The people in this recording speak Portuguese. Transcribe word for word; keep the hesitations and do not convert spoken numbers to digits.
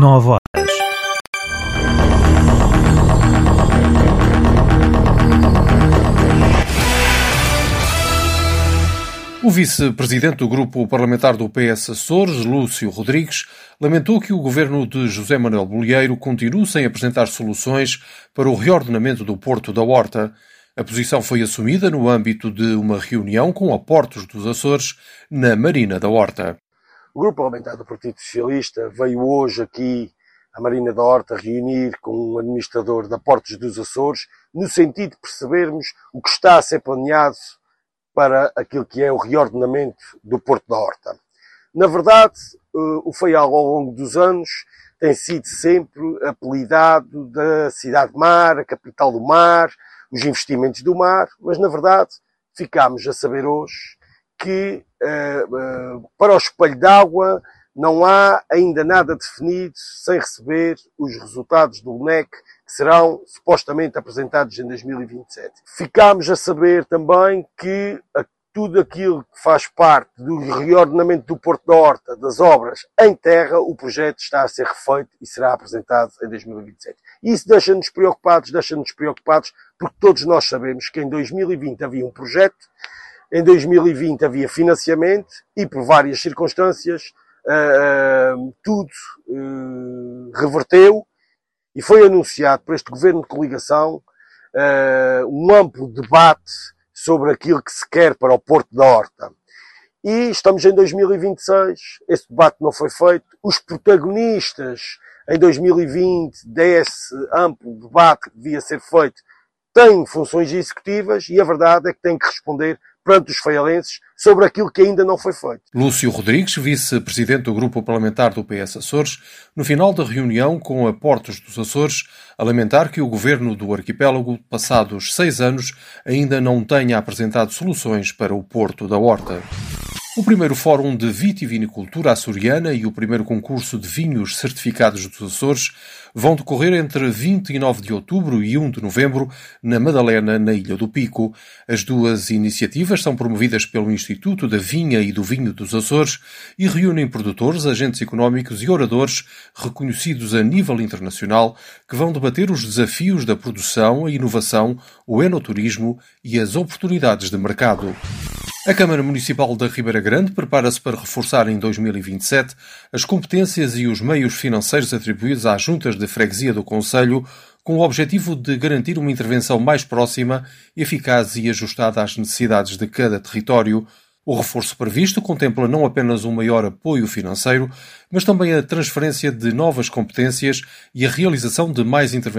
nove horas. O vice-presidente do grupo parlamentar do P S Açores, Lúcio Rodrigues, lamentou que o governo de José Manuel Bolieiro continue sem apresentar soluções para o reordenamento do Porto da Horta. A posição foi assumida no âmbito de uma reunião com a Portos dos Açores, na Marina da Horta. O grupo parlamentar do Partido Socialista veio hoje aqui à Marina da Horta reunir com o administrador da Portos dos Açores, no sentido de percebermos o que está a ser planeado para aquilo que é o reordenamento do Porto da Horta. Na verdade, o Faial, ao longo dos anos, tem sido sempre apelidado da cidade-mar, a capital do mar, os investimentos do mar, mas, na verdade, ficámos a saber hoje que uh, uh, para o espelho d'água não há ainda nada definido sem receber os resultados do L N E C, que serão supostamente apresentados em dois mil e vinte e sete. Ficámos a saber também que a, tudo aquilo que faz parte do reordenamento do Porto da Horta, das obras em terra, o projeto está a ser refeito e será apresentado em dois mil e vinte e sete. E isso deixa-nos preocupados, deixa-nos preocupados, porque todos nós sabemos que em dois mil e vinte havia um projeto, em dois mil e vinte havia financiamento e, por várias circunstâncias, uh, uh, tudo uh, reverteu e foi anunciado por este governo de coligação uh, um amplo debate sobre aquilo que se quer para o Porto da Horta. E estamos em dois mil e vinte e seis, esse debate não foi feito, os protagonistas em dois mil e vinte desse amplo debate que devia ser feito têm funções executivas e a verdade é que têm que responder perante os faialenses sobre aquilo que ainda não foi feito. Lúcio Rodrigues, vice-presidente do grupo parlamentar do P S Açores, no final da reunião com a Portos dos Açores, a lamentar que o governo do arquipélago, passados seis anos, ainda não tenha apresentado soluções para o Porto da Horta. O primeiro Fórum de Vitivinicultura Açoriana e o primeiro concurso de vinhos certificados dos Açores vão decorrer entre vinte e nove de outubro e primeiro de novembro na Madalena, na Ilha do Pico. As duas iniciativas são promovidas pelo Instituto da Vinha e do Vinho dos Açores e reúnem produtores, agentes económicos e oradores reconhecidos a nível internacional que vão debater os desafios da produção, a inovação, o enoturismo e as oportunidades de mercado. A Câmara Municipal da Ribeira Grande prepara-se para reforçar em dois mil e vinte e sete as competências e os meios financeiros atribuídos às juntas de freguesia do concelho, com o objetivo de garantir uma intervenção mais próxima, eficaz e ajustada às necessidades de cada território. O reforço previsto contempla não apenas um maior apoio financeiro, mas também a transferência de novas competências e a realização de mais intervenções